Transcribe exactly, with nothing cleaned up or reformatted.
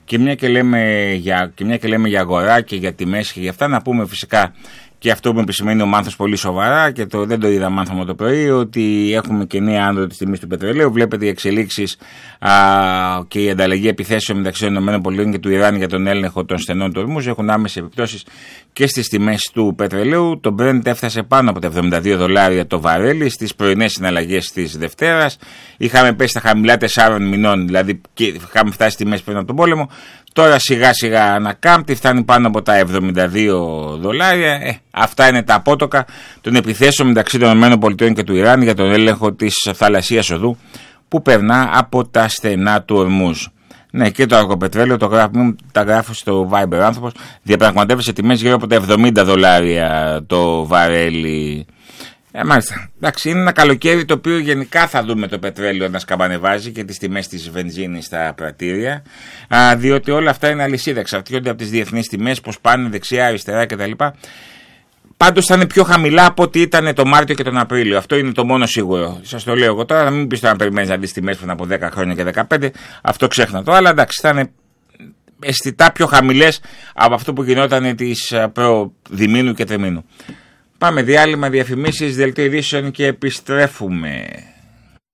Και μια και λέμε για, και μια και λέμε για αγορά και για τιμές και για αυτά, να πούμε φυσικά και αυτό που επισημαίνει ο Μάνθος πολύ σοβαρά και το, δεν το είδα μάθαμε το πρωί, ότι έχουμε και νέα άνδρο της τιμής του πετρελαίου. Βλέπετε οι εξελίξεις α, και η ανταλλαγή επιθέσεων μεταξύ των ΗΠΑ και του Ιράν για τον έλεγχο των στενών του ορμούς έχουν άμεσες επιπτώσεις και στις τιμές του πετρελαίου. Το Brent έφτασε πάνω από τα εβδομήντα δύο δολάρια το βαρέλι στις πρωινές συναλλαγές της Δευτέρας. Είχαμε πέσει στα χαμηλά τεσσάρων μηνών, δηλαδή και είχαμε φτάσει τιμές πριν από τον πόλεμο. Τώρα σιγά σιγά ανακάμπτει, φτάνει πάνω από τα εβδομήντα δύο δολάρια. Ε, αυτά είναι τα απότοκα των επιθέσεων μεταξύ των ΗΠΑ και του Ιράν για τον έλεγχο της θαλασσίας οδού που περνά από τα στενά του Ορμούζ. Ναι, και το αργοπετρέλαιο, το γράφω, τα γράφω στο Viber άνθρωπος, διαπραγματεύεται τιμές γύρω από τα εβδομήντα δολάρια το βαρέλι. Ε, μάλιστα. Εντάξει, είναι ένα καλοκαίρι το οποίο γενικά θα δούμε το πετρέλαιο να σκαμπανεβάζει και τις τιμές της βενζίνης στα πρατήρια, α, διότι όλα αυτά είναι αλυσίδα, εξαρτιόνται από τις διεθνείς τιμές, πώς πάνε δεξιά, αριστερά κτλ. Πάντως θα είναι πιο χαμηλά από ό,τι ήταν το Μάρτιο και τον Απρίλιο. Αυτό είναι το μόνο σίγουρο. Σας το λέω εγώ τώρα, να μην πεις τώρα να περιμένεις να δεις τιμές πριν από δέκα χρόνια και δεκαπέντε, αυτό ξέχνα το, αλλά εντάξει, θα είναι αισθητά πιο χαμηλές από αυτό που γινόταν της προ-διμήνου και τριμήνου. Πάμε διάλειμμα, διαφημίσεις, δελτίο ειδήσεων και επιστρέφουμε.